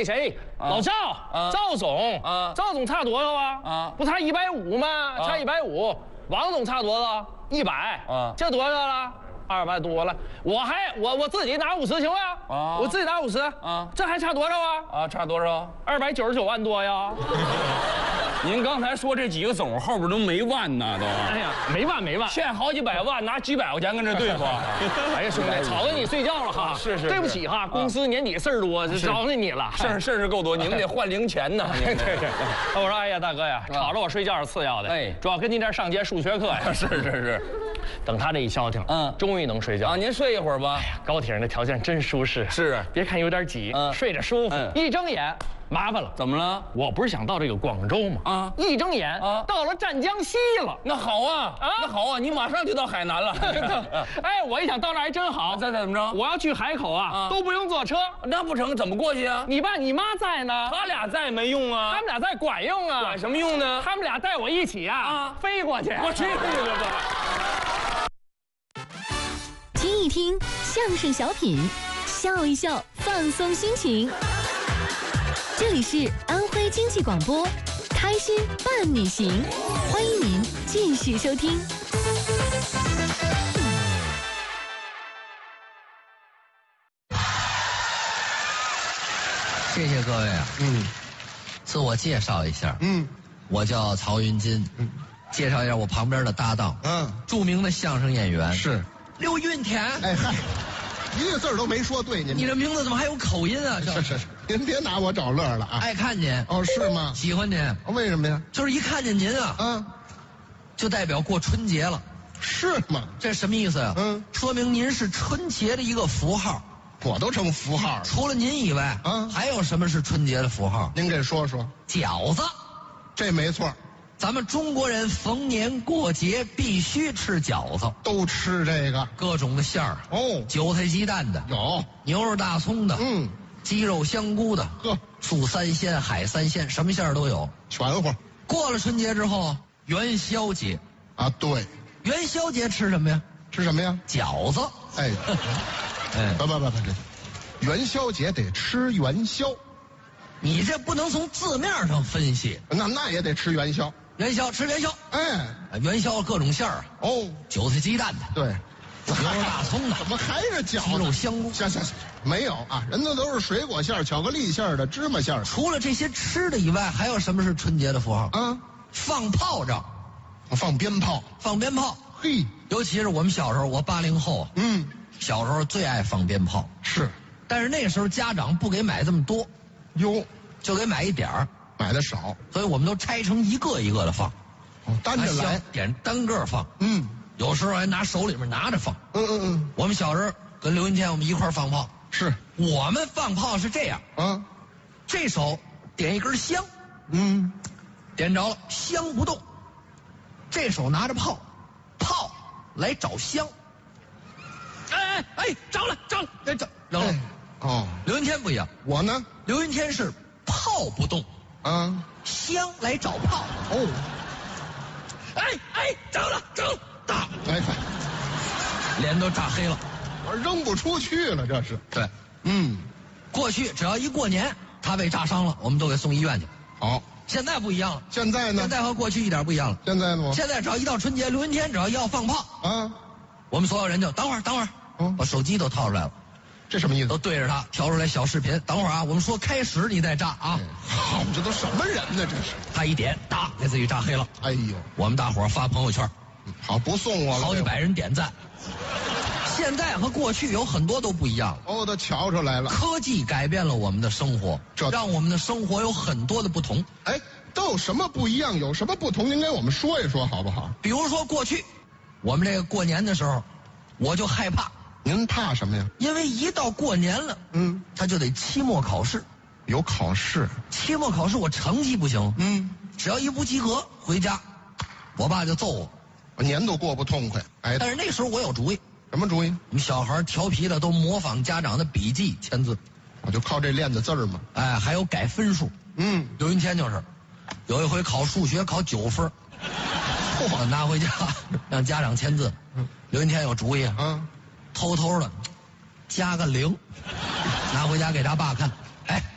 那谁，老赵，赵总，赵总差多少啊？不差150吗？差150。王总差多少？100。这多少了？200多了。我自己拿50行不行？我自己拿50。这还差多少啊？ 差多少 ？299万多呀。 您刚才说这几个总后边都没万呢，都。 哎呀，没万， 欠好几百万，拿几百块钱跟这对付。 哎呀，兄弟，吵得你睡觉了哈。 是， 对不起哈，公司年底事儿多，就招惹你了。 事儿够多，你们得换零钱呢。 对。我说，哎呀，大哥呀，吵着我睡觉是次要的，主要跟您这儿上节数学课呀。 是。 等他这一消停，终于能睡觉。 您睡一会儿吧。 哎呀，高铁上的条件真舒适。 是， 别看有点挤，睡着舒服。一睁眼。麻烦了， 怎么了？ 我不是想到这个广州吗？一睁眼到了湛江西了。 那好啊，那好啊，你马上就到海南了。 哎，我一想到那还真好。 再怎么着？ 我要去海口啊，都不用坐车。 那不成，怎么过去啊？ 你爸你妈在呢， 他俩在没用啊。 他们俩在管用啊。 管什么用呢？ 他们俩带我一起啊，飞过去。 我去你的吧！ 听一听相声小品，笑一笑，放松心情。这里是安徽经济广播，开心伴你行，欢迎您继续收听。 谢谢各位啊，自我介绍一下，我叫曹云金，介绍一下我旁边的搭档，著名的相声演员是刘云天。 哎嗨，一个字儿都没说对， 你这名字怎么还有口音啊？ 是，您别拿我找乐了啊！ 爱看您哦，是吗？ 喜欢您， 为什么呀？ 就是一看见您啊，就代表过春节了， 是吗？ 这什么意思呀？说明您是春节的一个符号。 我都成符号了。 除了您以外，还有什么是春节的符号？ 您给说说。 饺子， 这没错。 咱们中国人逢年过节必须吃饺子， 都吃这个各种的馅儿韭菜鸡蛋的有， 牛肉大葱的，鸡肉香菇的，素三鲜、海三鲜，什么馅儿都有， 全乎。 过了春节之后，元宵节啊，对， 元宵节吃什么呀？ 吃什么呀？ 饺子。 哎，不，这元宵节得吃元宵， 你这不能从字面上分析。 那也得吃元宵。 元宵吃元宵，元宵各种馅儿韭菜鸡蛋的， 对， 牛肉大葱的， 怎么还是饺子？ 鸡肉香菇， 行，没有啊，人家都是水果馅儿、巧克力馅儿的、芝麻馅儿。 除了这些吃的以外，还有什么是春节的符号？放炮仗， 放鞭炮，嘿， 尤其是我们小时候，我80后，小时候最爱放鞭炮， 是， 但是那时候家长不给买这么多，就给买一点儿。 买的少， 所以我们都拆成一个一个的放， 单着来， 点单个放，有时候还拿手里面拿着放，我们小时候跟刘云天我们一块放炮， 是我们放炮是这样，这手点一根香，点着了香不动，这手拿着炮，炮来找香，着了，扔了，刘云天不一样， 我呢， 刘云天是炮不动。香来找炮着了，打！脸都炸黑了， 我扔不出去了，这是。 对，过去只要一过年，他被炸伤了，我们都给送医院去。 好， 现在不一样了。 现在呢？ 现在和过去一点不一样了。 现在呢？ 现在只要一到春节，刘云天只要要放炮我们所有人就等会儿，把手机都掏出来了。 这什么意思？ 都对着他调出来小视频。等会儿啊，我们说开始，你再炸啊！ 好，这都什么人呢？这是。 他一点，打给自己炸黑了。 哎呦， 我们大伙儿发朋友圈， 好，不送我了。 好几百人点赞。现在和过去有很多都不一样了。 都瞧出来了。 科技改变了我们的生活，让我们的生活有很多的不同。 都有什么不一样？有什么不同？您给我们说一说好不好？ 比如说过去，我们这个过年的时候，我就害怕。 您怕什么呀？ 因为一到过年了，他就得期末考试， 有考试。 期末考试我成绩不行，只要一不及格回家，我爸就揍我， 年都过不痛快。 但是那时候我有主意。 什么主意？ 我们小孩调皮的都模仿家长的笔记签字， 我就靠这练的字儿嘛。 还有改分数。刘云天就是，有一回考数学考9分，我拿回家让家长签字。刘云天有主意偷偷的加个0，拿回家给他爸看。